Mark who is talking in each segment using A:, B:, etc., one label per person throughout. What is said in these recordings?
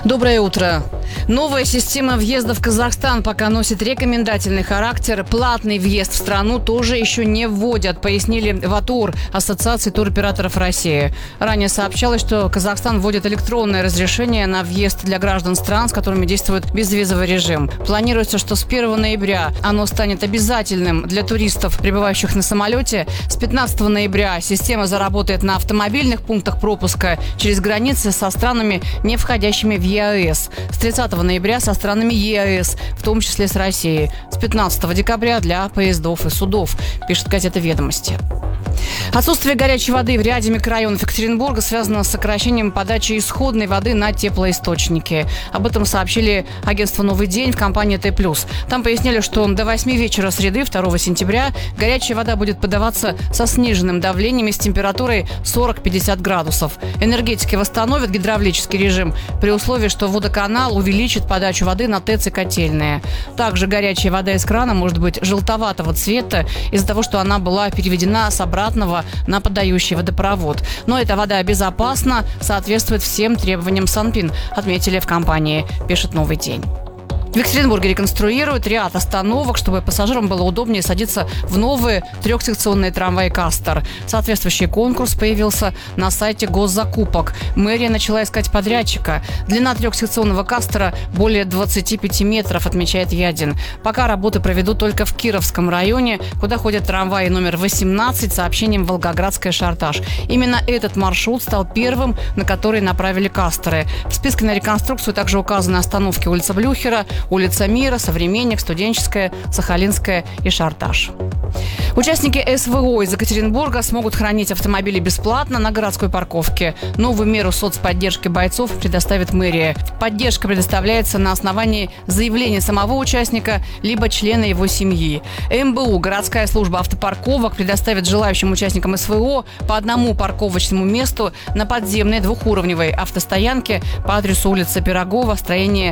A: Доброе утро. Новая система въезда в Казахстан пока носит рекомендательный характер. Платный въезд в страну тоже еще не вводят, пояснили в АТУР, Ассоциации туроператоров России. Ранее сообщалось, что Казахстан вводит электронное разрешение на въезд для граждан стран, с которыми действует безвизовый режим. Планируется, что с 1 ноября оно станет обязательным для туристов, прибывающих на самолете. С 15 ноября система заработает на автомобильных пунктах пропуска через границы со странами, не входящими в ЕАЭС. С 30 ноября со странами ЕАЭС, в том числе с Россией. С 15 декабря для поездов и судов, пишет газета «Ведомости». Отсутствие горячей воды в ряде микрорайонов Екатеринбурга связано с сокращением подачи исходной воды на теплоисточники. Об этом сообщили агентство «Новый день» в компании Т+. Там пояснили, что до 8 вечера среды, 2 сентября, горячая вода будет подаваться со сниженным давлением и с температурой 40-50 градусов. Энергетики восстановят гидравлический режим при условии, что водоканал увеличит подачу воды на ТЭЦ и котельные. Также горячая вода из крана может быть желтоватого цвета из-за того, что она была переведена с обратного на подающий водопровод. Но эта вода безопасна, соответствует всем требованиям Санпин, отметили в компании, пишет «Новый день». В Екатеринбурге реконструируют ряд остановок, чтобы пассажирам было удобнее садиться в новые трехсекционные трамваи «Кастор». Соответствующий конкурс появился на сайте госзакупок. Мэрия начала искать подрядчика. Длина трехсекционного «Кастора» более 25 метров, отмечает Ядин. Пока работы проведут только в Кировском районе, куда ходят трамваи номер 18 с сообщением «Волгоградская-Шартаж». Именно этот маршрут стал первым, на который направили «Касторы». В списке на реконструкцию также указаны остановки улица Блюхера, улица Мира, Современник, Студенческая, Сахалинская и Шартаж. Участники СВО из Екатеринбурга смогут хранить автомобили бесплатно на городской парковке. Новую меру соцподдержки бойцов предоставит мэрия. Поддержка предоставляется на основании заявления самого участника либо члена его семьи. МБУ, городская служба автопарковок, предоставит желающим участникам СВО по одному парковочному месту на подземной двухуровневой автостоянке по адресу улица Пирогова, строение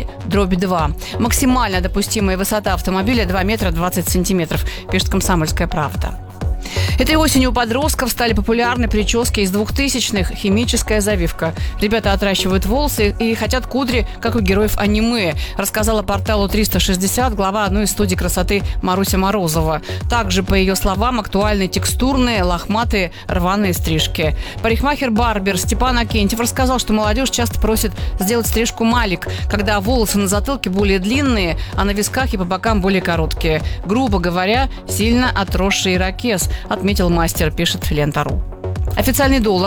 A: 3/2. Максимальная допустимая высота автомобиля 2 метра 20 сантиметров, пишет «Комсомольская правда». Этой осенью у подростков стали популярны прически из 2000-х, химическая завивка. Ребята отращивают волосы и хотят кудри, как у героев аниме, рассказала порталу 360 глава одной из студий красоты Маруся Морозова. Также, по ее словам, актуальны текстурные, лохматые, рваные стрижки. Парикмахер-барбер Степан Акентьев рассказал, что молодежь часто просит сделать стрижку малик, когда волосы на затылке более длинные, а на висках и по бокам более короткие. Грубо говоря, сильно отросший ирокез, отметил мастер, пишет Лента.ру. Официальный доллар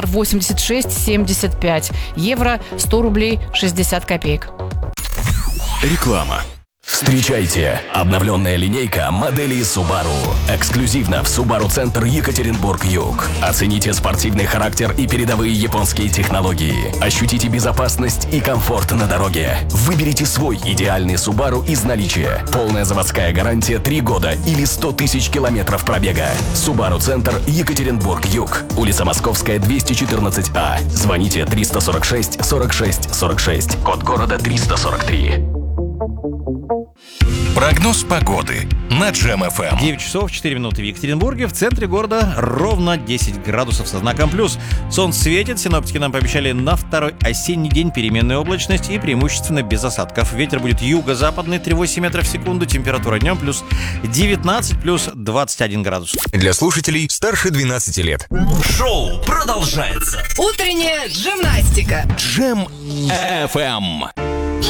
A: 86,75, евро 100 рублей 60 копеек.
B: Реклама. Встречайте! Обновленная линейка моделей Subaru. Эксклюзивно в Subaru Центр Екатеринбург-Юг. Оцените спортивный характер и передовые японские технологии. Ощутите безопасность и комфорт на дороге. Выберите свой идеальный Subaru из наличия. Полная заводская гарантия 3 года или 100 тысяч километров пробега. Subaru Центр Екатеринбург-Юг. Улица Московская, 214А. Звоните 346 46 46. Код города 343.
C: Прогноз погоды на Джем-ФМ.
D: 9 часов 4 минуты в Екатеринбурге. В центре города ровно 10 градусов со знаком плюс. Солнце светит. Синоптики нам пообещали на второй осенний день переменную облачность и преимущественно без осадков. Ветер будет юго-западный 3,8 метров в секунду. Температура днем плюс 19, плюс 21 градус.
C: Для слушателей старше 12 лет.
E: Шоу продолжается.
F: Утренняя джимнастика.
C: Джем-ФМ.